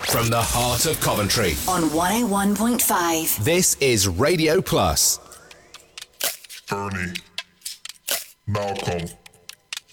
From the heart of Coventry. On 101.5. This is Radio Plus. Ernie, Malcolm.